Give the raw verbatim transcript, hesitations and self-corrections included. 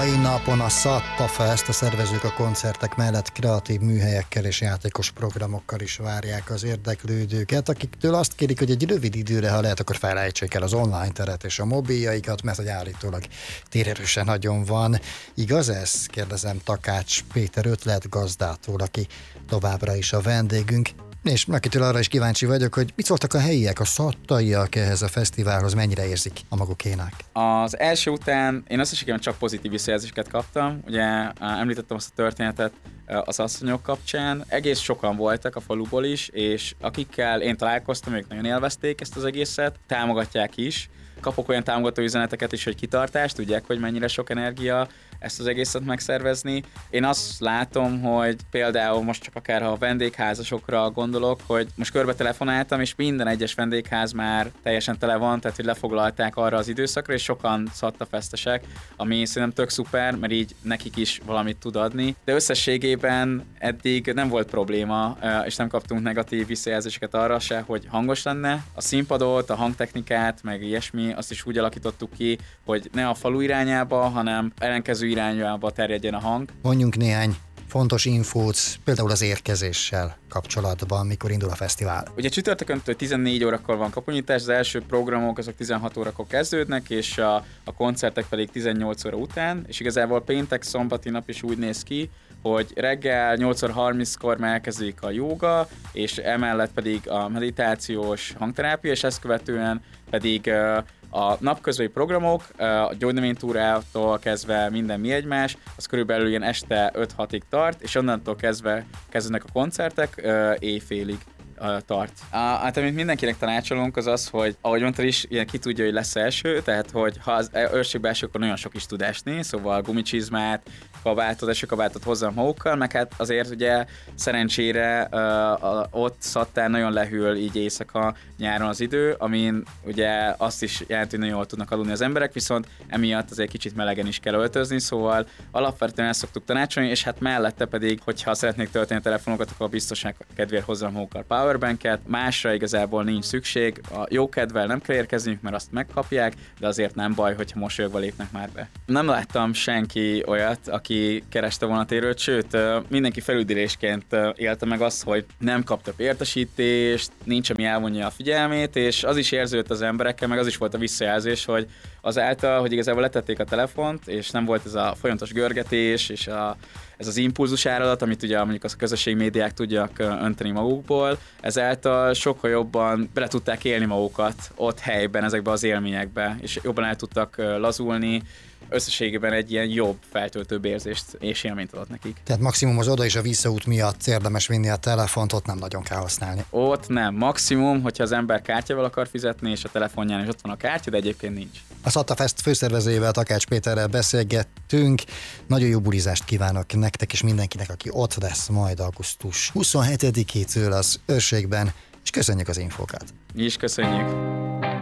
mai napon a Szatta Fest, a szervezők a koncertek mellett kreatív műhelyekkel és játékos programokkal is várják az érdeklődőket, akiktől azt kérik, hogy egy rövid időre, ha lehet, akkor felejtsék el az online teret és a mobiljaikat, mert hogy állítólag térerősen nagyon van. Igaz ez? Kérdezem Takács Péter ötletgazdától, aki továbbra is a vendégünk. És akitől arra is kíváncsi vagyok, hogy mit szóltak a helyiek, a szattaiak ehhez a fesztiválhoz, mennyire érzik a magukénak? Az első után én összességében csak pozitív visszajelzéseket kaptam. Ugye említettem azt a történetet az asszonyok kapcsán. Egész sokan voltak a faluból is, és akikkel én találkoztam, ők nagyon élvezték ezt az egészet, támogatják is. Kapok olyan támogató üzeneteket is, hogy kitartást, tudják, hogy mennyire sok energia ezt az egészet megszervezni. Én azt látom, hogy például most csak akár ha a vendégházasokra gondolok, hogy most körbe telefonáltam, és minden egyes vendégház már teljesen tele van, tehát hogy lefoglalták arra az időszakra, és sokan szattafesztesek, ami szerintem tök szuper, mert így nekik is valamit tud adni. De összességében eddig nem volt probléma, és nem kaptunk negatív visszajelzéseket arra se, hogy hangos lenne. A színpadot, a hangtechnikát, meg ilyesmi, azt is úgy alakítottuk ki, hogy ne a falu irányába, hanem ellenkező irányába terjedjen a hang. Mondjunk néhány fontos infót, például az érkezéssel kapcsolatban, mikor indul a fesztivál. Ugye csütörtökön tizennégy órakor van kapunyítás, az első programok azok tizenhat órakor kezdődnek, és a, a koncertek pedig tizennyolc óra után, és igazából péntek, szombati nap is úgy néz ki, hogy reggel nyolc óra harminckor már elkezdődik a jóga, és emellett pedig a meditációs hangterápia, és ezt követően pedig a napközbeni programok, a gyógynövénytúrától kezdve minden mi egymás, az körülbelül ilyen este öt-hatig tart, és onnantól kezdve kezdenek a koncertek éjfélig tart. Hát amit mindenkinek tanácsolunk az az, hogy ahogy mondtad is, ilyen ki tudja, hogy lesz első, tehát hogy ha az őrségbe eső, akkor nagyon sok is tud esni, szóval gumicsizmát, kabátot, esőkabátot hozzam magukkal, meg hát azért ugye szerencsére uh, ott Szattán nagyon lehűl így éjszaka nyáron az idő, amin ugye azt is jelenti, hogy nagyon jól tudnak aludni az emberek, viszont emiatt azért kicsit melegen is kell öltözni, szóval alapvetően ezt szoktuk tanácsolni, és hát mellette pedig, hogyha szeretnék tölteni a telefonokat, akkor a biztonság kedvéért hozzam magukkal powerbanket, másra igazából nincs szükség, a jó kedvel nem kell érkezniük, mert azt megkapják, de azért nem baj, hogyha mosolyogva lépnek már be. Nem láttam senki olyat, aki kereste volna térőt, sőt, mindenki felüldülésként élte meg azt, hogy nem kap több értesítést, nincs, ami elvonja a figyelmét, és az is érződött az emberekkel, meg az is volt a visszajelzés, hogy azáltal, hogy igazából letették a telefont, és nem volt ez a folyamatos görgetés, és a, ez az impulzus áradat, amit ugye mondjuk az a közösségi médiák tudják önteni magukból, ezáltal sokkal jobban bele tudták élni magukat ott helyben, ezekbe az élményekbe, és jobban el tudtak lazulni, összességében egy ilyen jobb, feltöltőbb érzést és élményt adott nekik. Tehát maximum az oda és a visszaút miatt érdemes vinni a telefont, ott nem nagyon kell használni. Ott nem. Maximum, hogyha az ember kártyával akar fizetni, és a telefonján is ott van a kártya, de egyébként nincs. A Szatta Fest főszervezőjével, Takács Péterrel beszélgettünk. Nagyon jó bulizást kívánok nektek és mindenkinek, aki ott lesz majd augusztus huszonhetedikétől az Őrségben, és köszönjük az infókat. Mi is köszönjük.